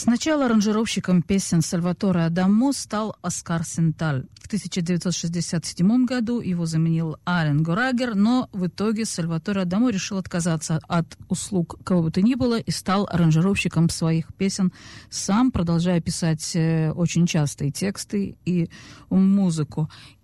Сначала аранжировщиком песен Сальваторе Адамо стал Оскар Сенталь. В 1967 году его заменил Ален Горагер, но в итоге Сальваторе Адамо решил отказаться от услуг кого бы то ни было и стал аранжировщиком своих песен сам, продолжая писать очень частые тексты и музыку.